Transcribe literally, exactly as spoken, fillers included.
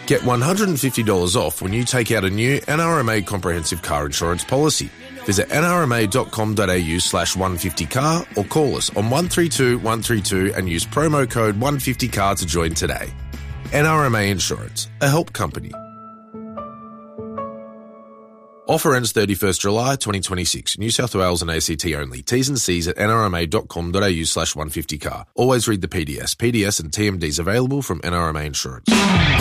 Get one hundred fifty dollars off when you take out a new N R M A comprehensive car insurance policy. Visit n r m a dot com dot a u slash one fifty car or call us on one three two one three two and use promo code one fifty car to join today. N R M A Insurance, a help company. Offer ends thirty-first July twenty twenty-six. New South Wales and A C T only. T's and C's at n r m a dot com dot a u slash one fifty car. Always read the P D S. P D S and T M Ds available from N R M A Insurance.